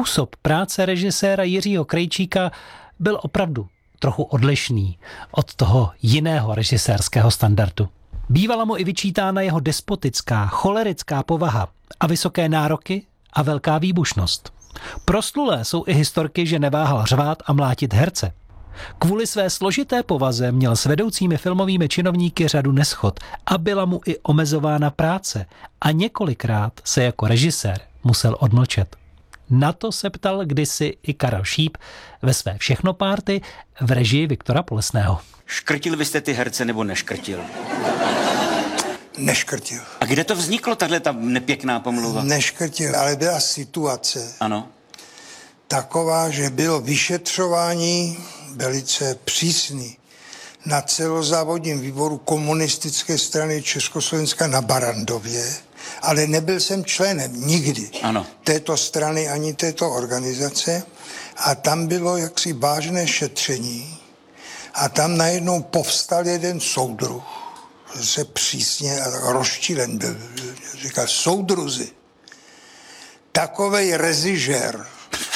Způsob práce režiséra Jiřího Krejčíka byl opravdu trochu odlišný od toho jiného režisérského standardu. Bývala mu i vyčítána jeho despotická, cholerická povaha a vysoké nároky a velká výbušnost. Proslulé jsou i historky, že neváhal řvát a mlátit herce. Kvůli své složité povaze měl s vedoucími filmovými činovníky řadu neschod a byla mu i omezována práce a několikrát se jako režisér musel odmlčet. Na to se ptal kdysi i Karel Šíp ve své Všechno párty v režii Viktora Polesného. Škrtil byste ty herce nebo neškrtil? Neškrtil. A kde to vzniklo, tahle ta nepěkná pomluva? Neškrtil, ale byla situace Ano. taková, že bylo vyšetřování velice přísný na celozávodním výboru komunistické strany Československa na Barandově, ale nebyl jsem členem nikdy této strany ani této organizace a tam bylo jaksi vážné šetření a tam najednou povstal jeden soudruh, se přísně rozčilen byl, říkal, soudruzi, takovej režisér,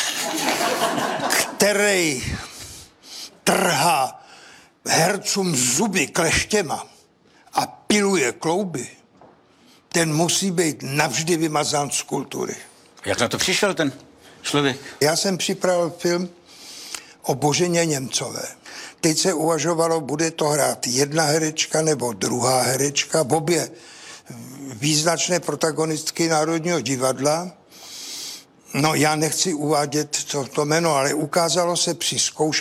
který trhá hercům zuby kleštěma a piluje klouby, ten musí být navždy vymazán z kultury. Jak na to přišel ten člověk? Já jsem připravil film o Boženě Němcové. Teď se uvažovalo, bude to hrát jedna herečka nebo druhá herečka, obě význačné protagonistky Národního divadla. No já nechci uvádět to jméno, ale ukázalo se při zkoušce,